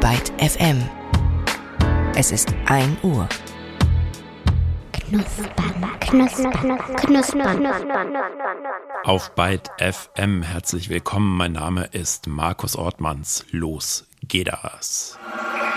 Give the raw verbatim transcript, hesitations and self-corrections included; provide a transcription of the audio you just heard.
Byte F M. Es ist ein Uhr. Knuspern, knuspern, knuspern. Auf Byte F M herzlich willkommen. Mein Name ist Markus Ortmanns. Los geht das.